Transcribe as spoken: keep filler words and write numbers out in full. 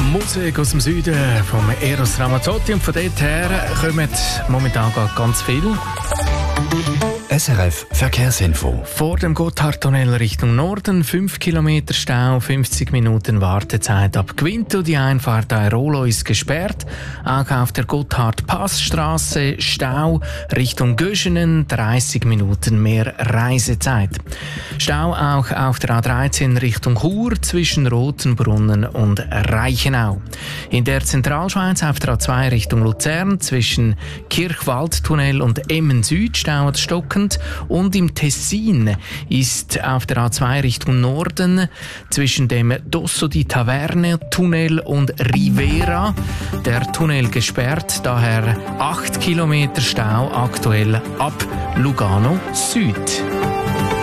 Musik aus dem Süden vom Eros Ramazzotti, und von dort her kommen momentan ganz viel. S R F Verkehrsinfo. Vor dem Gotthardtunnel Richtung Norden fünf Kilometer Stau, fünfzig Minuten Wartezeit ab Gwinto. Die Einfahrt Airolo ist gesperrt. Auch auf der Gotthard-Passstraße Stau Richtung Göschenen, dreißig Minuten mehr Reisezeit. Stau auch auf der A dreizehn Richtung Chur zwischen Rotenbrunnen und Reichenau. In der Zentralschweiz auf der A zwei Richtung Luzern zwischen Kirchwaldtunnel und Emmen Süd Stau stockend. Und im Tessin ist auf der A zwei Richtung Norden zwischen dem Dosso di Taverne Tunnel und Rivera der Tunnel gesperrt, daher acht Kilometer Stau aktuell ab Lugano Süd.